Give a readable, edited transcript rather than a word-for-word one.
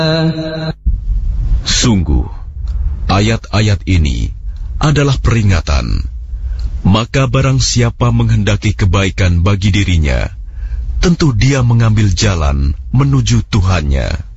Sungguh, ayat-ayat ini adalah peringatan. Maka barang siapa menghendaki kebaikan bagi dirinya, tentu dia mengambil jalan menuju Tuhannya.